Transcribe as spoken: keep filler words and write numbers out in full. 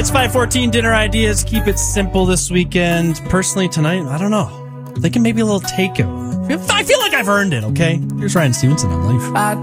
It's five fourteen, dinner ideas. Keep it simple this weekend. Personally, tonight, I don't know. Thinking maybe a little takeout. I feel like I've earned it, okay? Here's Ryan Stevenson on Life. I